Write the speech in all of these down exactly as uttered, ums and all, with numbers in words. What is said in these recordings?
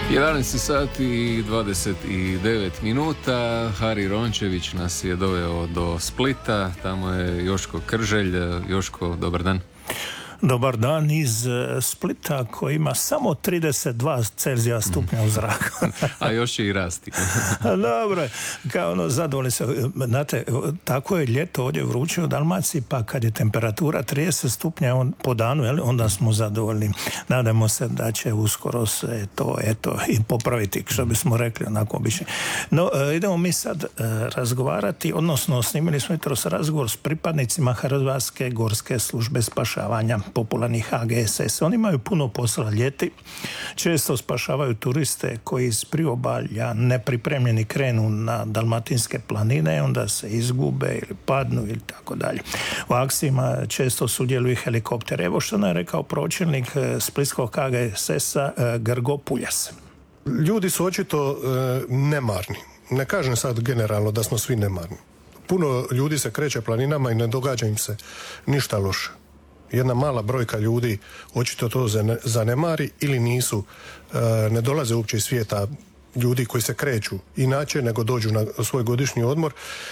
jedanaest sati i dvadeset devet minuta. Hari Rončević nas je doveo do Splita. Tamo je Joško Krželj. Joško, dobar dan. Dobar dan iz Splita koji ima samo trideset dva Celzija stupnja u zraku. A još će i rasti. Dobro, kao ono, zadovoljni se. Znate, tako je ljeto ovdje vruće u Dalmaciji, pa kad je temperatura trideset stupnja on, po danu, jel, onda smo zadovoljni. Nadamo se da će uskoro se to, eto, i popraviti, što bismo rekli, onako obično. No, idemo mi sad razgovarati, odnosno snimili smo jutros razgovor s pripadnicima Hrvatske gorske službe spašavanja, popularni H G S S. Oni imaju puno posla ljeti, često spašavaju turiste koji iz priobalja nepripremljeni krenu na dalmatinske planine, onda se izgube ili padnu ili tako dalje. U akcijama često sudjeluju helikoptere. Evo što nam je rekao pročelnik splitskog H G S S-a Grgo Puljas. Ljudi su očito e, nemarni. Ne kažem sad generalno da smo svi nemarni. Puno ljudi se kreće planinama i ne događa im se ništa loše. Jedna mala brojka ljudi očito to zanemari ili nisu, ne dolaze uopće iz svijeta ljudi koji se kreću inače nego dođu na svoj godišnji odmor.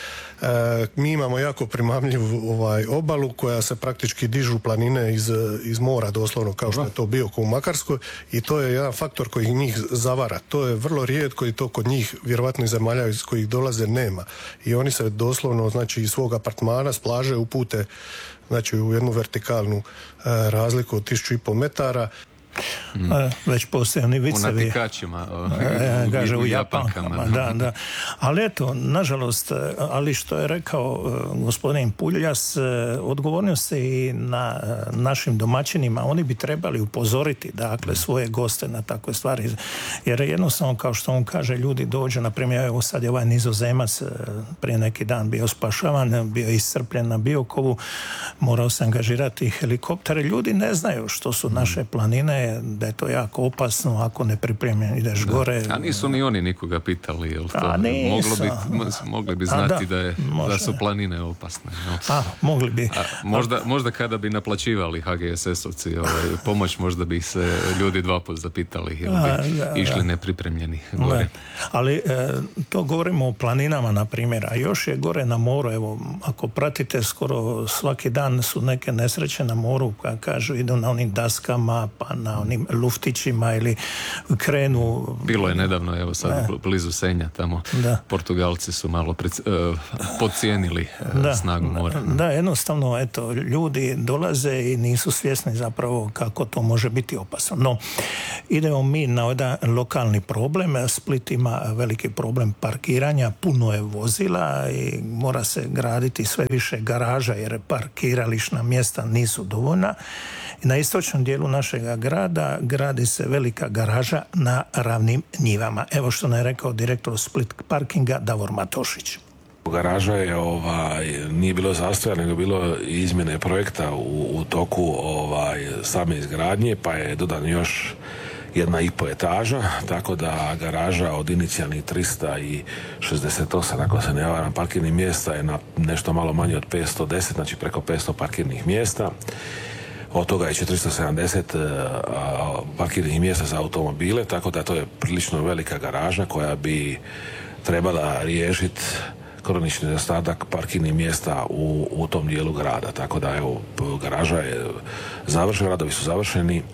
Mi imamo jako primamljivu ovaj, obalu koja se praktički dižu planine iz, iz mora doslovno kao što je to bio u Makarskoj i to je jedan faktor koji njih zavara. To je vrlo rijetko i to kod njih vjerovatno iz zemalja iz kojih dolaze nema. I oni se doslovno znači iz svog apartmana s plaže upute znači u jednu vertikalnu e, razliku od tisuću i pol metara. Mm. Već postoje oni vicevi. U natikačima, e, kaže, u, u japankama. japankama. Da, da. Ali eto, nažalost, ali što je rekao uh, gospodin Puljas, uh, odgovorio se i na uh, našim domaćinima. Oni bi trebali upozoriti, dakle, svoje goste na takve stvari. Jer jednostavno, kao što on kaže, ljudi dođu, na primjer, evo sad je ovaj Nizozemac uh, prije neki dan bio spašavan, bio iscrpljen na Biokovu, morao se angažirati helikoptere. Ljudi ne znaju što su naše planine, da je to jako opasno ako ne pripremljen ideš da. gore. A nisu ni oni nikoga pitali, jel to? A Moglo bi, mogli bi znati da, da, je, da su planine opasne. No. A, mogli bi. A, možda, možda kada bi naplaćivali H G S S-ovci ovaj, pomoć, možda bi se ljudi dva put zapitali ili bi A, da, išli da. nepripremljeni gore. Da. Ali e, to govorimo o planinama, na primjer, a još je gore na moru, evo, ako pratite skoro svaki dan su neke nesreće na moru, koja kažu idu na onim daskama, pa na onim luftićima ili krenu. Bilo je nedavno, evo sad ne. blizu Senja tamo. Da. Portugalci su malo pred, uh, podcijenili uh, da. snagu mora. Da, jednostavno, eto, ljudi dolaze i nisu svjesni zapravo kako to može biti opasno. No, idemo mi na jedan lokalni problem. Split ima veliki problem parkiranja, puno je vozila i mora se graditi sve više garaža jer parkirališna mjesta nisu dovoljna. I na istočnom dijelu našega grada gradi se velika garaža na ravnim njivama. Evo što nam je rekao direktor Split parkinga Davor Matošić. Garaža je ovaj, nije bilo zastoja, nego bilo izmjene projekta u, u toku ovaj, same izgradnje, pa je dodan još jedna i po etaža, tako da garaža od inicijalnih trista šezdeset osam, ako se ne varam, parkirnih mjesta je na nešto malo manje od petsto deset, znači preko petsto parkirnih mjesta. Od toga je četiristo sedamdeset parkirnih mjesta za automobile, tako da to je prilično velika garaža koja bi trebala riješiti kronični nedostatak parkirnih mjesta u, u tom dijelu grada. Tako da evo, garaža je završena, radovi su završeni.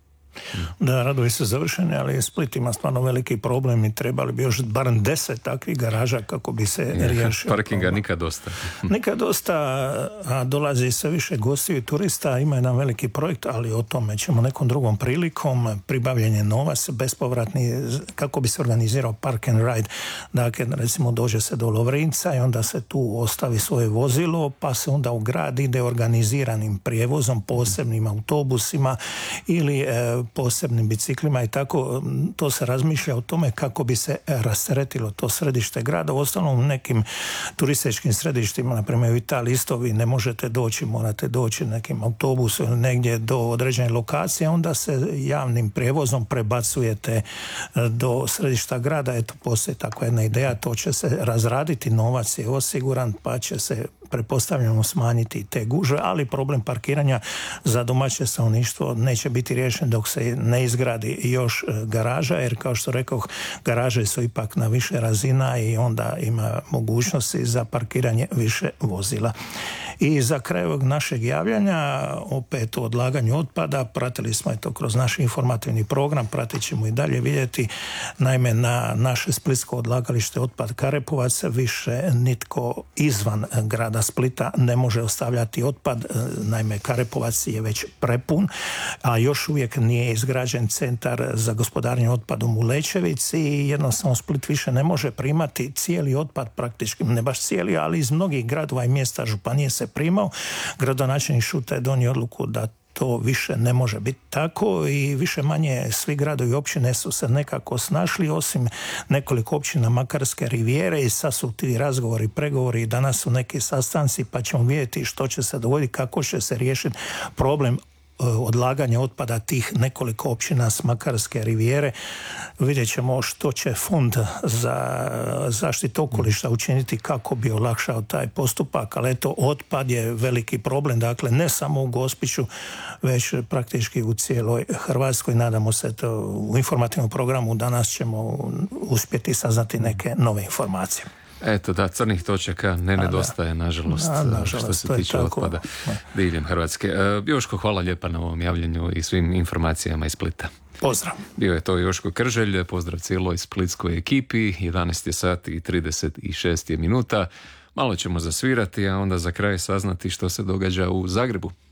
Da, radovi su završeni, ali Split ima stvarno veliki problem i trebali bi još barem deset takvih garaža kako bi se riješio. Parkinga problem. Nikad dosta. Nikad dosta, a dolazi sve više gostiju i turista, ima jedan veliki projekt, ali o tome ćemo nekom drugom prilikom. Pribavljen novac, bespovratni, kako bi se organizirao park and ride. Dakle, recimo dođe se do Lovrinca i onda se tu ostavi svoje vozilo, pa se onda u grad ide organiziranim prijevozom, posebnim autobusima ili e, posebnim biciklima i tako. To se razmišlja o tome kako bi se rasteretilo to središte grada. U ostalom u nekim turističkim središtima, na primjer u Italiji isto vi ne možete doći, morate doći nekim autobusom ili negdje do određene lokacije, onda se javnim prijevozom prebacujete do središta grada. Eto, postoji takva jedna ideja, to će se razraditi, novac je osiguran, pa će se pretpostavljamo smanjiti te gužve, ali problem parkiranja za domaće stanovništvo neće biti riješen dok se se ne izgradi još garaža, jer kao što rekao, garaže su ipak na više razina i onda ima mogućnosti za parkiranje više vozila. I za kraj ovog našeg javljanja, opet o odlaganju otpada, pratili smo to kroz naš informativni program, pratit ćemo i dalje vidjeti. Naime, na naše splitsko odlagalište otpad Karepovac više nitko izvan grada Splita ne može ostavljati otpad. Naime, Karepovac je već prepun, a još uvijek nije izgrađen centar za gospodarenje otpadom u Lećevici i jednostavno Split više ne može primati cijeli otpad, praktički ne baš cijeli, ali iz mnogih gradova i mjesta županije se primao. Gradonačelnik Šuta je donio odluku da to više ne može biti tako i više manje svi gradovi i općine su se nekako snašli, osim nekoliko općina Makarske rivijere, i sad su ti razgovori, pregovori, danas su neki sastanci, pa ćemo vidjeti što će se dogoditi, kako će se riješiti problem odlaganja otpada tih nekoliko općina s Makarske rivijere. Vidjet ćemo što će Fond za zaštitu okoliša učiniti kako bi olakšao taj postupak, ali eto, otpad je veliki problem, dakle ne samo u Gospiću, već praktički u cijeloj Hrvatskoj. Nadamo se to u informativnom programu danas ćemo uspjeti saznati neke nove informacije. Eto da, crnih točaka ne nedostaje, nažalost, A, nažalost što se tiče tako. otpada diljem Hrvatske. E, Joško, hvala lijepa na ovom javljanju i svim informacijama iz Splita. Pozdrav. Bio je to Joško Krželj, pozdrav cijeloj splitskoj ekipi, jedanaest je sati i trideset šest minuta. Malo ćemo zasvirati, a onda za kraj saznati što se događa u Zagrebu.